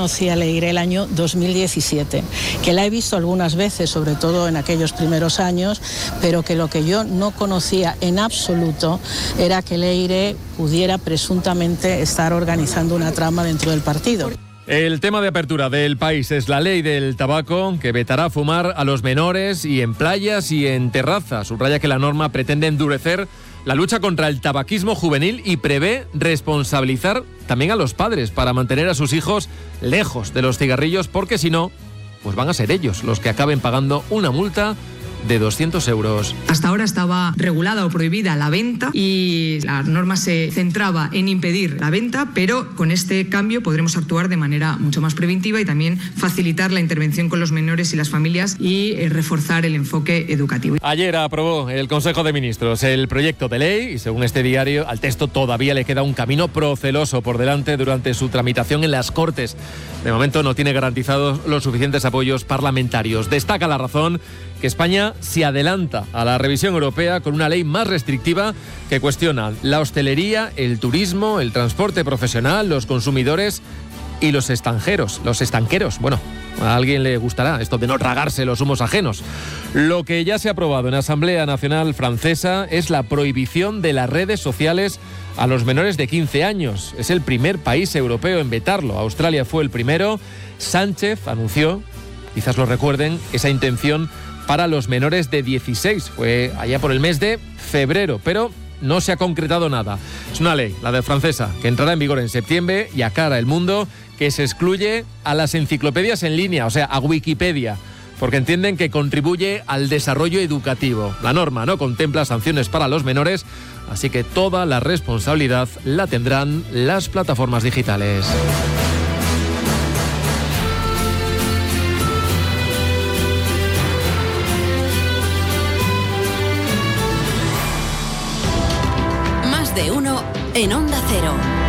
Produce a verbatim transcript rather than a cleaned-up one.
conocía Leire el año dos mil diecisiete, que la he visto algunas veces, sobre todo en aquellos primeros años, pero que lo que yo no conocía en absoluto era que Leire pudiera presuntamente estar organizando una trama dentro del partido. El tema de apertura del país es la ley del tabaco, que vetará fumar a los menores y en playas y en terrazas. Subraya que la norma pretende endurecer la lucha contra el tabaquismo juvenil y prevé responsabilizar también a los padres para mantener a sus hijos lejos de los cigarrillos, porque si no, pues van a ser ellos los que acaben pagando una multa de doscientos euros. Hasta ahora estaba regulada o prohibida la venta y la norma se centraba en impedir la venta, pero con este cambio podremos actuar de manera mucho más preventiva y también facilitar la intervención con los menores y las familias y eh, reforzar el enfoque educativo. Ayer aprobó el Consejo de Ministros el proyecto de ley y según este diario al texto todavía le queda un camino proceloso por delante durante su tramitación en las Cortes. De momento no tiene garantizados los suficientes apoyos parlamentarios. Destaca La Razón que España se adelanta a la revisión europea con una ley más restrictiva que cuestiona la hostelería, el turismo, el transporte profesional, los consumidores y los estanjeros, los estanqueros. Bueno, a alguien le gustará esto de no tragarse los humos ajenos. Lo que ya se ha aprobado en la Asamblea Nacional Francesa es la prohibición de las redes sociales a los menores de quince años. Es el primer país europeo en vetarlo. Australia fue el primero. Sánchez anunció, quizás lo recuerden, esa intención para los menores de dieciséis. Fue allá por el mes de febrero, pero no se ha concretado nada. Es una ley, la de francesa, que entrará en vigor en septiembre y aclara el mundo que se excluye a las enciclopedias en línea, o sea, a Wikipedia, porque entienden que contribuye al desarrollo educativo. La norma no contempla sanciones para los menores, así que toda la responsabilidad la tendrán las plataformas digitales. De uno en Onda Cero.